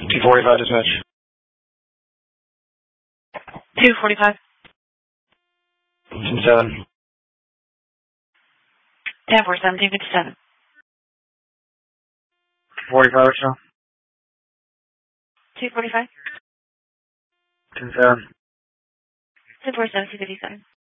245 dispatch. 245. 7. 1047, 257. 45 or so. 245. 10-7. 1047, 257.